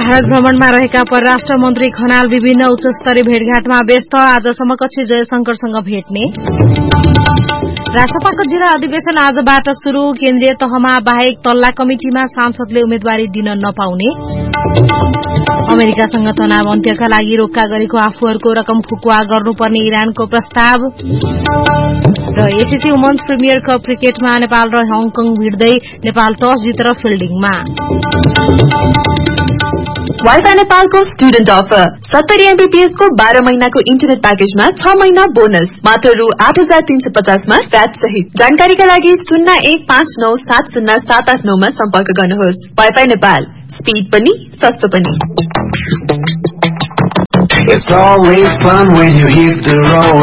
भारत भ्रमणमा रहेका परराष्ट्र मन्त्री खनाल विभिन्न उच्चस्तरीय भेटघाटमा व्यस्त। आज समकक्षी जयशंकरसँग भेट्ने। राष्ट्रपाको जिल्ला अधिवेशन आजबाट शुरू। केन्द्रीय तहमा बाहेक तल्ला कमिटिमा सांसदले उम्मेद्वारी दिन नपाउने। अमेरिकासँग तनाव अन्त्यका लागि रोक्का गरेको आफूहरूको रकम फुकुवा गर्नुपर्ने इरानको प्रस्ताव। र एसीसी वुमन्स प्रिमियर कप क्रिकेटमा नेपाल र हङकङ भिड्दै नेपाल टस जितेर फिल्डिङमा। वाइफाई नेपालको स्टुडेन्ट अफर 70 MBPS को 12 महिनाको इन्टरनेट प्याकेजमा 6 महिना बोनस मात्र रु 8350 मा फ्याट सहित। जानकारीका लागि 0159707789 मा सम्पर्क गर्नुहोस्। वाइफाई नेपाल, स्पीड पनि सस्तो पनि। It's always fun when you hit the road.